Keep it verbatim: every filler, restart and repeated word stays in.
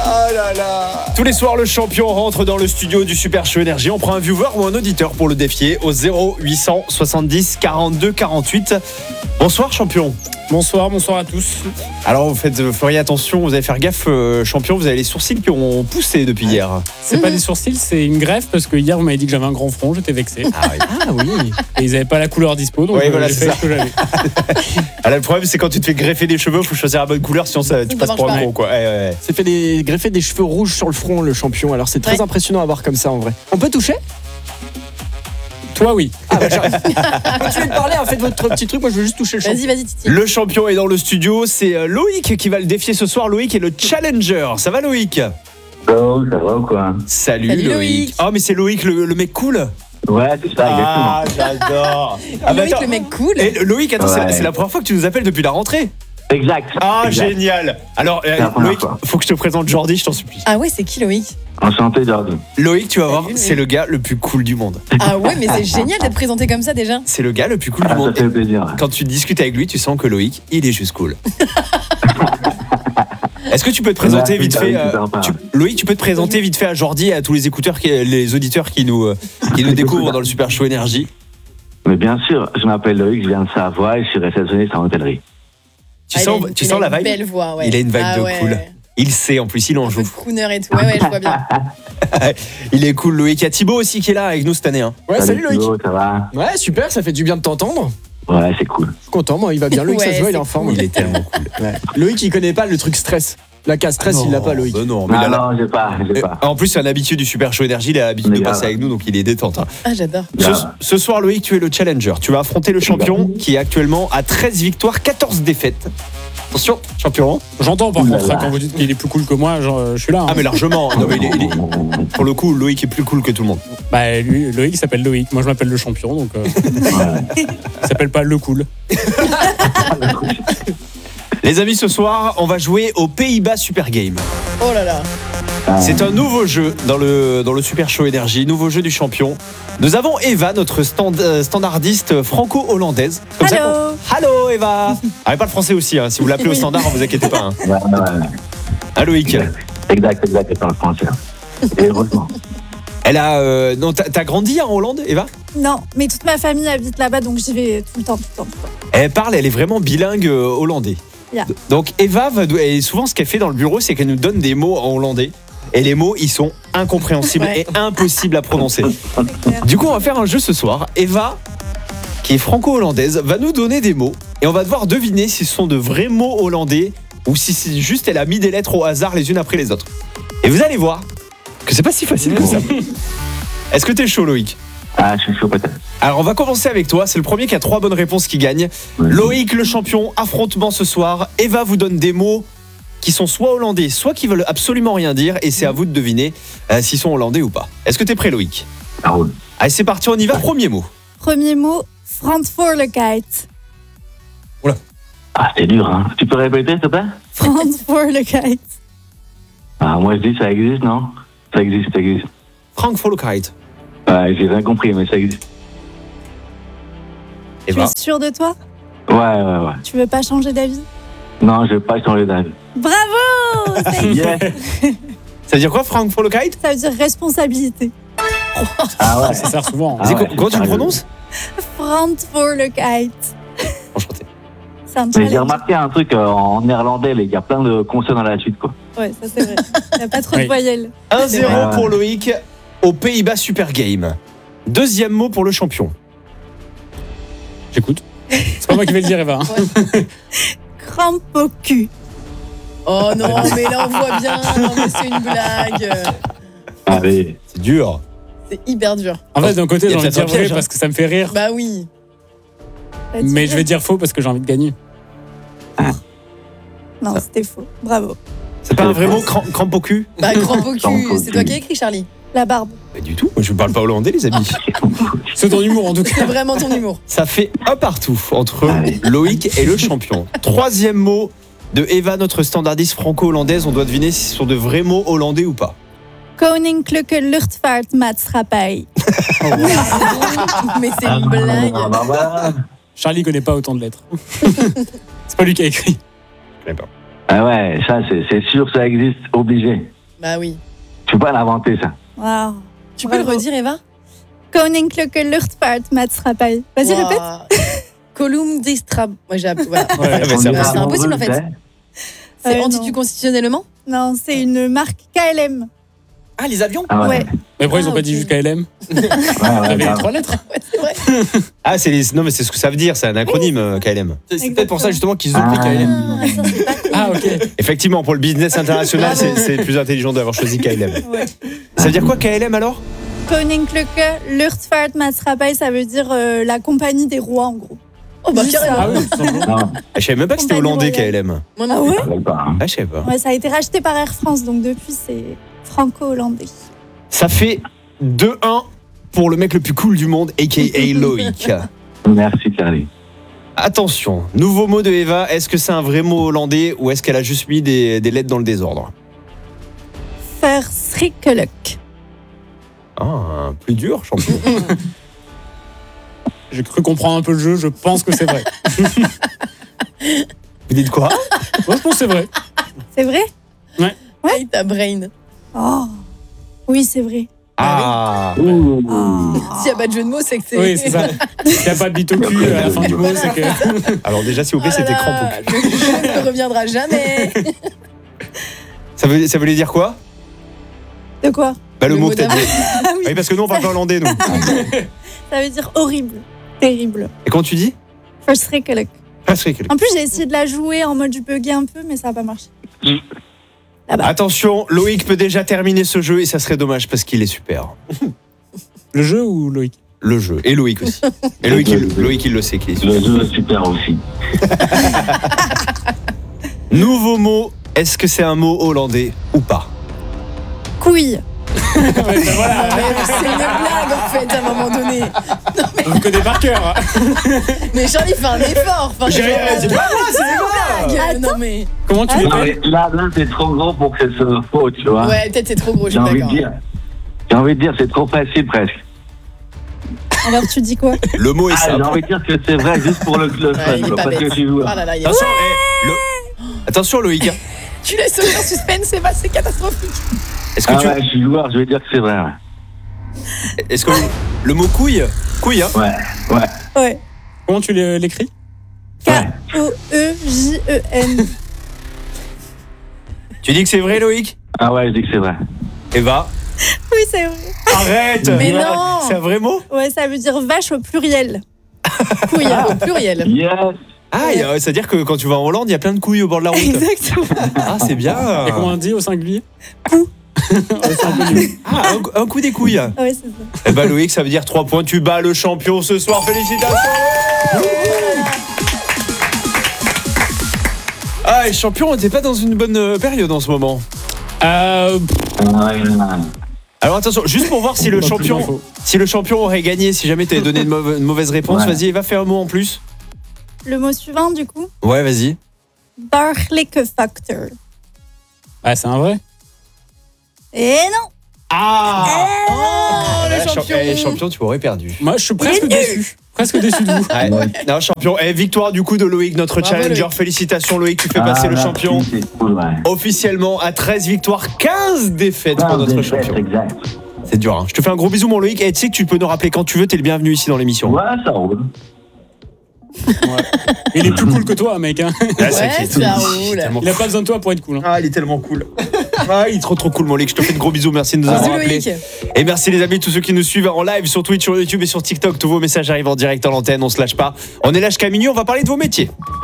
Ah là là. Tous les soirs, le champion rentre dans le studio du Super Show Énergie. On prend un viewer ou un auditeur pour le défier au zéro huit cent soixante-dix quarante-deux quarante-huit. Bonsoir champion. Bonsoir, bonsoir à tous. Alors vous faites, vous feriez attention, vous allez faire gaffe euh, champion, vous avez les sourcils qui ont poussé depuis hier. C'est mmh. pas des sourcils, c'est une greffe parce que hier vous m'avez dit que j'avais un grand front, j'étais vexé. Ah oui. Ah oui. Et ils n'avaient pas la couleur dispo, donc oui, euh, voilà, j'ai c'est fait ça. ce que j'avais. Ah là, le problème c'est quand tu te fais greffer des cheveux, il faut choisir la bonne couleur, sinon ça, tu Ça passes pour un gros quoi. Ouais, ouais, ouais. C'est fait des, greffer des cheveux rouges sur le front, le champion. Alors c'est très ouais. impressionnant à voir comme ça en vrai. On peut toucher ? Toi, oui. Ah bah j'arrive. Continuez de parler, en fait votre petit truc, moi je veux juste toucher le champion. Vas-y, vas-y, Titi. Le champion est dans le studio, c'est Loïc qui va le défier ce soir. Loïc est le challenger. Ça va Loïc ? Oh, ça va ou quoi? Salut, Salut, Loïc. Loïc. Oh mais c'est Loïc le, le mec cool. Ouais, c'est ça, Ah j'adore. Ah, bah, Loïc, attends. le mec cool. Et Loïc, attends, c'est- Ouais. c'est la première fois que tu nous appelles depuis la rentrée. exactement. Exact. Ah exact. génial. Alors euh, la première Loïc, fois. faut que je te présente Jordi, je t'en supplie. Ah ouais, c'est qui Loïc? Enchanté, Jordi. Loïc, tu vas voir, Salut, c'est Loïc. le gars le plus cool du monde. Ah ouais, mais c'est génial d'être présenté comme ça déjà. C'est le gars le plus cool Ah, du ça monde. fait plaisir. Quand tu discutes avec lui, tu sens que Loïc, il est juste cool. Est-ce que tu peux te présenter Ouais, vite super, fait euh, super, super. tu- Loïc, tu peux te présenter vite fait à Jordi et à tous les écouteurs, qui, les auditeurs qui nous, euh, qui nous découvrent dans le Super Show Énergie. Mais bien sûr, je m'appelle Loïc, je viens de Savoie et je suis réceptionniste en hôtellerie. Tu Ah, sens, il a une- tu il sens a la une vibe. belle voix, ouais. Il a une vibe Ah de ouais. cool. Il sait, en plus, il en Un peu joue. de crooner et tout. Ouais, ouais, je vois bien. Il est cool, Loïc. Il y a Thibaut aussi qui est là avec nous cette année. Hein. Ouais, salut Loïc. Thibaut, ça va? Ouais, super, ça fait du bien de t'entendre. Ouais, c'est cool. Je suis content, moi il va bien. Loïc, ça Ouais, se voit, il est c'est en forme. Il est tellement cool. Ouais. Loïc, il connaît pas le truc stress. La case stress, il l'a pas, Loïc. bah non, mais Ah il a la- non, j'ai pas, j'ai Et pas. En plus, c'est un habitué du Super Show Énergie. Il a l'habitude Mais de grave. passer avec nous, donc il est détente. Hein. Ah, j'adore. Ce, Grave. ce soir, Loïc, tu es le challenger. Tu vas affronter le champion qui est actuellement à treize victoires, quatorze défaites. Attention, champion. J'entends par Ouh là contre là. quand vous dites qu'il est plus cool que moi, genre, euh, je suis là. hein. Ah, mais largement. Non, mais il est- il est- pour le coup, Loïc est plus cool que tout le monde. Bah, lui, Loïc il s'appelle Loïc. Moi je m'appelle le champion, donc euh, Ouais. il s'appelle pas le cool. Les amis, ce soir, on va jouer au Pays-Bas Super Game. Oh là là. C'est un nouveau jeu dans le, dans le Super Show Énergie, nouveau jeu du champion. Nous avons Eva, notre stand- euh, standardiste franco-hollandaise. Comme ça Allô. qu'on- Allô Eva. Ah, et pas le français aussi, hein. Si vous l'appelez au standard, ne vous inquiétez pas. Hein. Ouais, ouais, ouais. Hein, Loïc. Exact, exact, c'est dans le français. Et heureusement. Elle a. euh, non, t'as, t'as grandi en Hollande, Eva? Non, mais toute ma famille habite là-bas, donc j'y vais tout le temps, tout le temps. Tout le temps. Elle parle, elle est vraiment bilingue euh, hollandais. Yeah. Donc Eva, va, et souvent ce qu'elle fait dans le bureau, c'est qu'elle nous donne des mots en hollandais. Et les mots, ils sont incompréhensibles Ouais. et impossibles à prononcer. Du coup, on va faire un jeu ce soir. Eva, qui est franco-hollandaise, va nous donner des mots. Et on va devoir deviner si ce sont de vrais mots hollandais ou si c'est juste elle a mis des lettres au hasard les unes après les autres. Et vous allez voir que c'est pas si facile que ça. Est-ce que t'es chaud, Loïc? Ah, je suis chaud peut-être. Alors on va commencer avec toi, c'est le premier qui a trois bonnes réponses qui gagne. Ouais. Loïc le champion, affrontement ce soir. Eva vous donne des mots qui sont soit hollandais, soit qui veulent absolument rien dire, et c'est à vous de deviner euh, s'ils sont hollandais ou pas. Est-ce que t'es prêt, Loïc? Ça roule. Allez, c'est parti, on y va. Premier mot. Premier mot, Verantwoordelijkheid. Ah, c'est dur, hein. Tu peux répéter, s'il te plaît? Verantwoordelijkheid. Ah, moi je dis ça existe, non? Ça existe, ça existe. Frankfurtheid. Ouais, j'ai rien compris, mais ça existe. Tu Eva. es sûr de toi? Ouais, ouais, ouais. Tu veux pas changer d'avis? Non, je vais pas changer d'avis. Bravo! Ça y est. Yes. Ça veut dire quoi, Frankfurtheid? Ça veut dire responsabilité. Ah ouais. Ça sert souvent. Ah C'est ouais, quoi- c'est Comment tu le sérieux. prononces? Verantwoordelijkheid. Enchanté. C'est un Mais j'ai challenge. remarqué un truc euh, en néerlandais, il y a plein de consonnes à la suite, quoi. Ouais, ça c'est vrai. Il n'y a pas trop Oui. de voyelles. un zéro Ouais. pour Loïc aux Pays-Bas Super Game. Deuxième mot pour le champion. J'écoute. C'est pas moi qui vais le dire, Eva. hein. Crampe au cul. Oh non, mais là on voit bien. Non, mais c'est une blague. Allez. C'est dur. C'est hyper dur. En fait, d'un côté, Il y a j'ai envie de peut-être dire un vrai piège, hein. parce que ça me fait rire. Bah oui. Bah, tu Mais je vois. vais dire faux parce que j'ai envie de gagner. Non, c'était faux. Bravo. C'est pas un vrai mot, cram- crampe au cul? Bah crampe au Crampe cul. au C'est toi cul. qui as écrit, Charlie. La barbe. Pas du tout. Moi, je parle pas hollandais, les amis. C'est ton humour en tout cas. C'est vraiment ton humour. Ça fait un partout entre Allez. Loïc et le champion. Troisième mot de Eva, notre standardiste franco-hollandaise. On doit deviner si ce sont de vrais mots hollandais ou pas. Koninklijke Luchtvaartmaatschappij. Mais c'est Ah, une blague. non, non, voilà. Charlie connaît pas autant de lettres. C'est pas lui qui a écrit. Je connais pas. Ah ouais, ça c'est c'est sûr, ça existe, obligé. Bah oui. Tu peux pas l'inventer, ça. Waouh. Tu peux le Bravo. redire, Eva? Koninklijke Luchtvaartmaatschappij. Vas-y, répète. Column d'Estrab. Moi, j'ai appris. Voilà. Ouais, mais Bah, c'est c'est impossible, en fait. Ouais, C'est non. anti-constitutionnellement? Non, c'est une marque K L M. Ah, les avions Ah ouais. Ouais. Mais pourquoi ils ont Ah, pas ok. dit juste K L M? Ouais, ouais, T'avais les grave. trois lettres. Ouais, c'est vrai. Ah, c'est les... non, mais c'est ce que ça veut dire, c'est un acronyme euh, K L M. C'est c'est peut-être pour ça justement qu'ils ont pris Ah. K L M. Ah, ça, c'est pas cool. Ah, ok. Effectivement, pour le business international, Bravo. c'est c'est plus intelligent d'avoir choisi K L M. Ouais. Ça veut dire quoi K L M alors? Koninklijke Luchtvaartmaatschappij, ça veut dire euh, la compagnie des rois, en gros. Oh, bah, Juste carrément. ça. Ah oui, tout simplement. Non, Ah, je savais même pas que c'était Compagnie hollandais K royale. L M. Moi non Ah plus. ouais je savais pas. hein. Ah, je savais pas. Ouais, ça a été racheté par Air France, donc depuis, c'est franco-hollandais. Ça fait deux un pour le mec le plus cool du monde, a k a. Loïc. Merci, Charlie. Attention, nouveau mot de Eva. Est-ce que c'est un vrai mot hollandais ou est-ce qu'elle a juste mis des, des lettres dans le désordre? Verschrikkelijk. Ah, plus dur, champion. J'ai cru comprendre un peu le jeu, je pense que c'est vrai. Vous dites quoi? Moi, je pense que c'est vrai. C'est vrai? Ouais, ta brain. Oh. Oui, c'est vrai. Ah, Ouh. Oh. S'il n'y a pas de jeu de mots, c'est que c'est. Oui, c'est ça. S'il n'y a pas de bite au cul à la fin du mot, c'est que. alors déjà, s'il vous Oh plaît, là c'était là, crampe au cul. Le jeu ne reviendra jamais. Ça, veut, ça voulait dire quoi? De quoi? Bah, le, Le mot mot peut-être. d'avant. Ah oui, Oui, parce que nous, on parle pas hollandais, nous. ça veut dire horrible. Terrible. Et quand tu dis? Verschrikkelijk. Ah, c'est rigolo. En plus, j'ai essayé de la jouer en mode je buguais un peu, mais ça n'a pas marché. Là-bas. Attention, Loïc peut déjà terminer ce jeu et ça serait dommage parce qu'il est super. Le jeu ou Loïc? Le jeu. Et Loïc aussi. Et Loïc, il, Loïc, il le sait qu'il est super. Le jeu est super aussi. Nouveau mot. Est-ce que c'est un mot hollandais ou pas? Couille. Ouais, ben voilà, Ouais, c'est une blague en fait à un moment donné. on le connaît par cœur. Mais Charlie fait un effort. Enfin, J'ai rien c'est dit. pas Ah, c'est une blague. Attends. Non mais. Comment tu Non, l'appelles? mais là, là c'est trop gros pour que ce soit faux, tu vois. Ouais, peut-être c'est trop gros, je J'ai suis envie de d'accord. dire. J'ai envie de dire, c'est trop facile presque. Alors tu dis quoi? Le mot est Ah, j'ai simple. envie de dire que c'est vrai juste pour le, le Ouais, fun, il est quoi, pas parce bête. que je suis joueur. Ah là là, il y a- Attention, eh, le- Attention Loïc. hein. Tu laisses aucun suspense, c'est pas, c'est catastrophique. Est-ce que Ah tu... ouais, je suis joueur, je vais dire que c'est vrai. Ouais, Est-ce que le, le mot couille, couille, hein? ouais. ouais. Ouais. Comment tu l'é- l'écris? K O E J E N. Tu dis que c'est vrai Loïc? Ah ouais, je dis que c'est vrai. Eva? Oui, c'est vrai. Arrête. Mais non. C'est un vrai mot? Ouais, ça veut dire vache au pluriel. Couille. Au pluriel. Yes. Ah, il y a- c'est-à-dire que quand tu vas en Hollande, il y a plein de couilles au bord de la route. Exactement. Ah, c'est bien. Et comment on dit au singulier? Pou. Ouais, c'est un peu nul. Ah, un, un coup des couilles. Ouais, c'est ça. Eh ben Loïc, ça veut dire trois points. Tu bats le champion ce soir. Félicitations. Ah, et champion, on n'était pas dans une bonne euh, période en ce moment. Euh, Ah, ouais, ouais, ouais. Alors attention, juste pour voir si le Pas plus champion, d'infos. si le champion aurait gagné, si jamais tu avais donné une, mauvaise- une mauvaise réponse, Ouais. vas-y, va faire un mot en plus. Le mot suivant, du coup. Ouais, vas-y. Bargelijke factor. Ah, c'est un vrai. Et non. Ah, Oh, le Champ- champion. eh, champion, tu aurais perdu. Moi, je suis presque déçu. Presque déçu de vous. Ouais. Non, champion. Eh, victoire du coup de Loïc, notre Bravo, challenger. Loïc. Félicitations Loïc, tu fais Ah, passer le merci, champion C'est cool, ouais. officiellement à treize victoires, quinze défaites pour Ah, notre défaite, champion. exact. C'est dur, hein. Je te fais un gros bisou mon Loïc. Et tu sais que tu peux nous rappeler quand tu veux, t'es le bienvenu ici dans l'émission. Ouais, ça roule. Il est plus cool que toi, mec. Hein. Ah, c'est Ouais, qui est ça tout- roule. tellement Il a pas besoin de toi pour être cool. Hein. Ah, il est tellement cool. Ah, il est trop trop cool mon Loïc. Je te fais de gros bisous. Merci de nous Bisous, avoir appelés. Loïc. Et merci les amis, tous ceux qui nous suivent en live sur Twitch, sur YouTube et sur TikTok. Tous vos messages arrivent en direct à l'antenne. On se lâche pas. On est là jusqu'à minuit. On va parler de vos métiers.